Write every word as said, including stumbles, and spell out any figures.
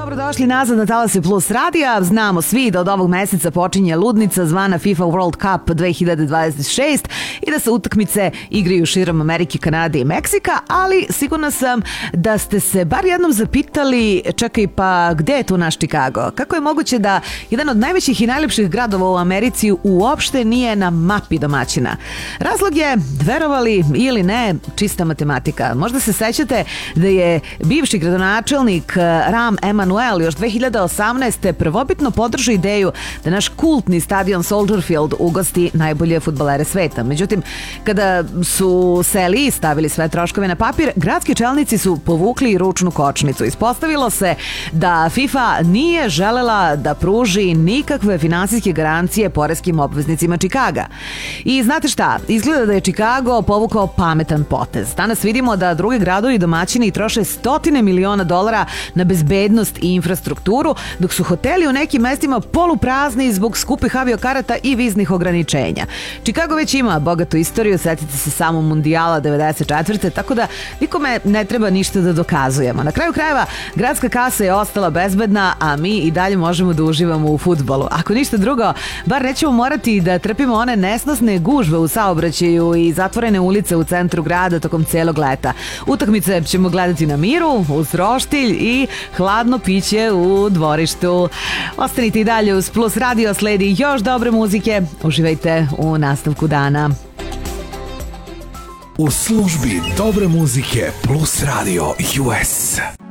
Dobrodošli nazad na Talase Plus radija. Znamo svi da od ovog meseca počinje ludnica zvana FIFA World Cup dve hiljade dvadeset šest i da se utakmice igraju širom Amerike, Kanade i Meksika, ali sigurna sam da ste se bar jednom zapitali, čekaj pa gde je tu naš Chicago? Kako je moguće da jedan od najvećih i najlepših gradova u Americi uopšte nije na mapi domaćina? Razlog je, verovali ili ne, čista matematika. Možda se sećate da je bivši gradonačelnik Rahm Emanuel još dve hiljade osamnaeste. prvobitno podržao ideju da naš kultni stadion Soldier Field ugosti najbolje fudbalere sveta. Međutim, kada su seli i stavili sve troškove na papir, gradski čelnici su povukli ručnu kočnicu. Ispostavilo se da FIFA nije želela da pruži nikakve finansijske garancije poreskim obveznicima Chicaga. I znate šta? Izgleda da je Chicago povukao pametan potez. Danas vidimo da drugi gradovi domaćini troše stotine miliona dolara na bezbednost i infrastrukturu, dok su hoteli u nekim mestima poluprazni zbog skupih aviokarata i viznih ograničenja. Chicago već ima bogatu istoriju, setite se samo mundijala devedeset četvrte. tako da nikome ne treba ništa da dokazujemo. Na kraju krajeva, gradska kasa je ostala bezbedna, a mi i dalje možemo da uživamo u fudbalu. Ako ništa drugo, bar nećemo morati da trpimo one nesnosne gužve u saobraćaju i zatvorene ulice u centru grada tokom celog leta. Utakmice ćemo gledati na miru, uz roštilj i hladno piće u dvorištu. Ostanite i dalje uz Plus radio, sledi još dobre muzike. Uživajte u nastavku dana. U službi dobre muzike Plus Radio U S.